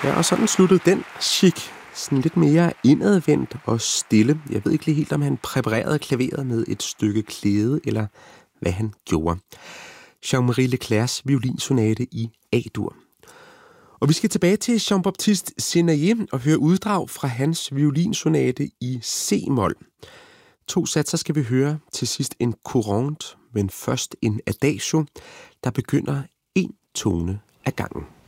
Ja, og sådan sluttede den chic. Sådan lidt mere indadvendt og stille. Jeg ved ikke lige helt, om han præparerede klaveret med et stykke klæde, eller hvad han gjorde. Jean-Marie Leclercs violinsonate i A-dur. Og vi skal tilbage til Jean-Baptiste Senaillé og høre uddrag fra hans violinsonate i C-mol. 2 satser skal vi høre, til sidst en courante, men først en adagio, der begynder 1 tone ad gangen.